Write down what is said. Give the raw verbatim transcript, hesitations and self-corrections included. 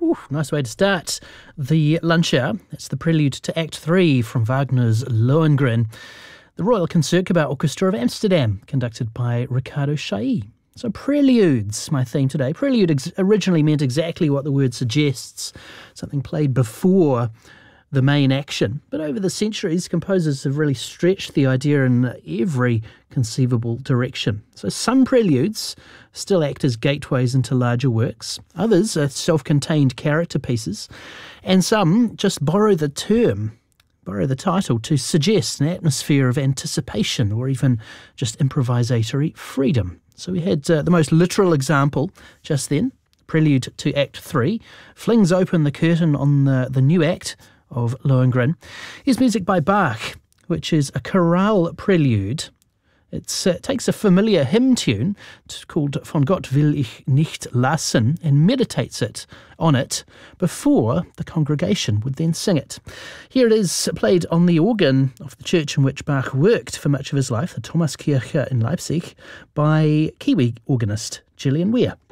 Ooh, nice way to start the lunch hour. It's the prelude to Act Three from Wagner's Lohengrin, the Royal Concertgebouw Orchestra of Amsterdam, conducted by Ricardo Chailly. So preludes, my theme today. Prelude ex- originally meant exactly what the word suggests, something played before the main action. But over the centuries, composers have really stretched the idea in every conceivable direction. So some preludes still act as gateways into larger works. Others are self-contained character pieces. And some just borrow the term, borrow the title to suggest an atmosphere of anticipation or even just improvisatory freedom. So we had uh, the most literal example just then. Prelude to Act Three flings open the curtain on the, the new act of Lohengrin. Here's music by Bach, which is a chorale prelude. It's, uh, it takes a familiar hymn tune called Von Gott will ich nicht lassen and meditates it on it before the congregation would then sing it. Here it is, played on the organ of the church in which Bach worked for much of his life, the Thomaskirche in Leipzig, by Kiwi organist Gillian Weir.